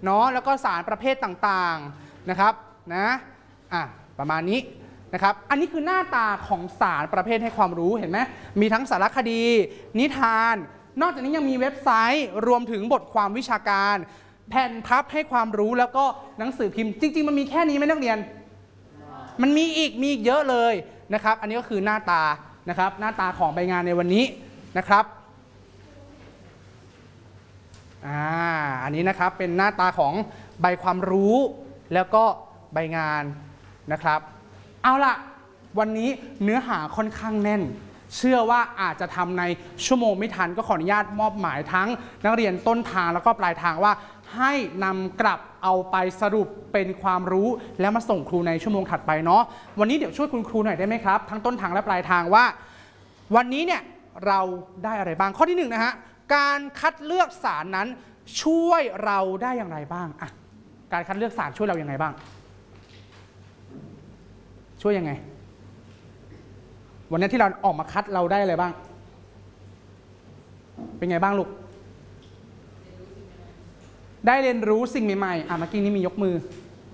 เนาะแล้วก็สารประเภทต่างๆนะครับนะประมาณนี้นะครับอันนี้คือหน้าตาของสารประเภทให้ความรู้เห็นไหมมีทั้งสารคดีนิทานนอกจากนี้ยังมีเว็บไซต์รวมถึงบทความวิชาการแผ่นพับให้ความรู้แล้วก็หนังสือพิมพ์จริงๆมันมีแค่นี้ไหมนักเรียนมันมีอีกเยอะเลยนะครับอันนี้ก็คือหน้าตานะครับหน้าตาของใบงานในวันนี้นะครับอันนี้นะครับเป็นหน้าตาของใบความรู้แล้วก็ใบงานนะครับเอาล่ะวันนี้เนื้อหาค่อนข้างแน่นเชื่อว่าอาจจะทำในชั่วโมงไม่ทันก็ขออนุญาตมอบหมายทั้งนักเรียนต้นทางแล้วก็ปลายทางว่าให้นำกลับเอาไปสรุปเป็นความรู้แล้วมาส่งครูในชั่วโมงถัดไปเนาะวันนี้เดี๋ยวช่วยคุณครูหน่อยได้ไหมครับทั้งต้นทางและปลายทางว่าวันนี้เนี่ยเราได้อะไรบ้างข้อที่1นะฮะการคัดเลือกสารนั้นช่วยเราได้อย่างไรบ้างการคัดเลือกสารช่วยเราอย่างไรบ้างช่วยยังไงวันนี้ที่เราออกมาคัดเราได้อะไรบ้างเป็นไงบ้างลูกได้เรียนรู้สิ่งใหม่ๆเมื่อกี้นี้มียกมือ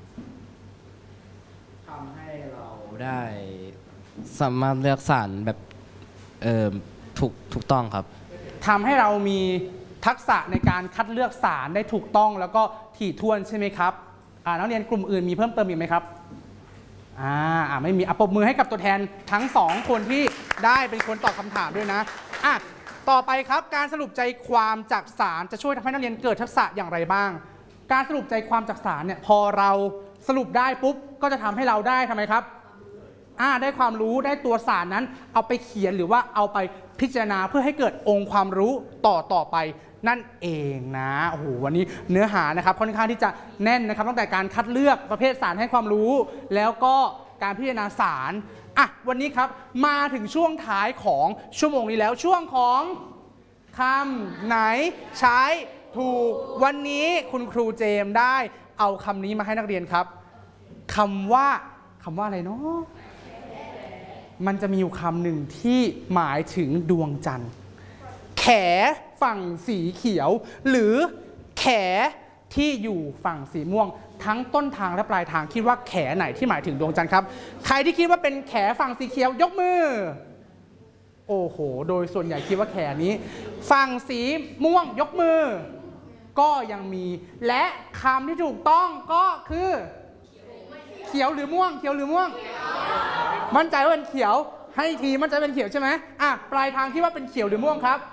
ทำให้เราได้สามารถเลือกสารแบบถูกต้องครับทำให้เรามีทักษะในการคัดเลือกสารได้ถูกต้องแล้วก็ถี่ถ้วนใช่ไหมครับนักเรียนกลุ่มอื่นมีเพิ่มเติมอีกไหมครับไม่มีปรบมือให้กับตัวแทนทั้ง2คนที่ได้เป็นคนตอบคำถามด้วยนะต่อไปครับการสรุปใจความจากสารจะช่วยทำให้นักเรียนเกิดทักษะอย่างไรบ้างการสรุปใจความจากสารเนี่ยพอเราสรุปได้ปุ๊บก็จะทำให้เราได้ทำไมครับได้ความรู้ได้ตัวสารนั้นเอาไปเขียนหรือว่าเอาไปพิจารณาเพื่อให้เกิดองค์ความรู้ต่อไปนั่นเองนะโอ้โหวันนี้เนื้อหานะครับค่อนข้างที่จะแน่นนะครับตั้งแต่การคัดเลือกประเภทสารให้ความรู้แล้วก็การพิจารณาสารวันนี้ครับมาถึงช่วงท้ายของชั่วโมงนี้แล้วช่วงของคำไหนใช้ถูกวันนี้คุณครูเจมส์ได้เอาคำนี้มาให้นักเรียนครับคำว่าอะไรเนาะมันจะมีอยู่คำหนึ่งที่หมายถึงดวงจันทร์แขฝั่งสีเขียวหรือแขที่อยู่ฝั่งสีม่วงทั้งต้นทางและปลายทางคิดว่าแขไหนที่หมายถึงดวงจันทร์ครับใครที่คิดว่าเป็นแขฝั่งสีเขียวยกมือโอ้โหโดยส่วนใหญ่คิดว่าแขนี้ฝั่งสีม่วงยกมือก็ยังมีและคำที่ถูกต้องก็คือเขียวหรือม่วงเขียวหรือม่วงมั่นใจว่าเป็นเขียวให้ทีมั่นใจเป็นเขียวใช่ไหมปลายทางคิดว่าเป็นเขียวหรือม่วงครับ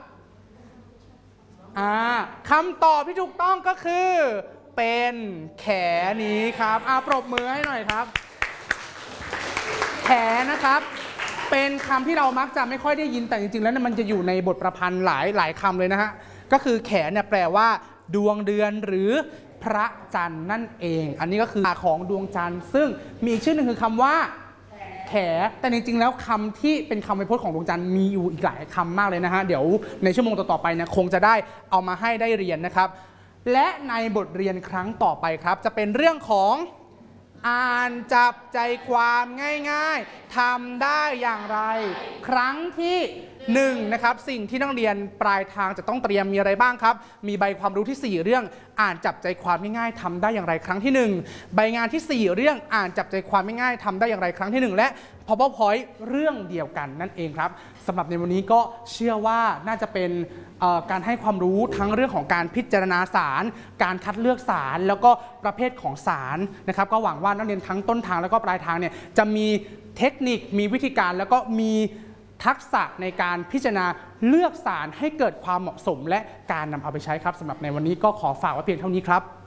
คำตอบที่ถูกต้องก็คือเป็นแขนี้ครับปรบมือให้หน่อยครับแขนะครับเป็นคำที่เรามักจะไม่ค่อยได้ยินแต่จริงๆแล้วมันจะอยู่ในบทประพันธ์หลายคำเลยนะฮะก็คือแขเนี่ยแปลว่าดวงเดือนหรือพระจันทร์นั่นเองอันนี้ก็คือของดวงจันทร์ซึ่งมีชื่อหนึ่งคือคำว่าแขแต่จริงๆแล้วคำที่เป็นคำไวยพจน์ของดวงจันทร์มีอยู่อีกหลายคำมากเลยนะฮะเดี๋ยวในชั่วโมงต่อไปเนี่ยคงจะได้เอามาให้ได้เรียนนะครับและในบทเรียนครั้งต่อไปครับจะเป็นเรื่องของอ่านจับใจความง่ายๆทำได้อย่างไรครั้งที่1นะครับสิ่งที่นักเรียนปลายทางจะต้องเตรียมมีอะไรบ้างครับมีใบความรู้ที่4เรื่องอ่านจับใจความง่ายๆทำได้อย่างไรครั้งที่1ใบงานที่4เรื่องอ่านจับใจความง่ายๆทำได้อย่างไรครั้งที่1และ PowerPoint เรื่องเดียวกันนั่นเองครับสำหรับในวันนี้ก็เชื่อว่าน่าจะเป็นการให้ความรู้ทั้งเรื่องของการพิจารณาสารการคัดเลือกสารแล้วก็ประเภทของสารนะครับก็หวังว่านักเรียนทั้งต้นทางแล้วก็ปลายทางเนี่ยจะมีเทคนิคมีวิธีการแล้วก็มีทักษะในการพิจารณาเลือกสารให้เกิดความเหมาะสมและการนำเอาไปใช้ครับสำหรับในวันนี้ก็ขอฝากไว้เพียงเท่านี้ครับ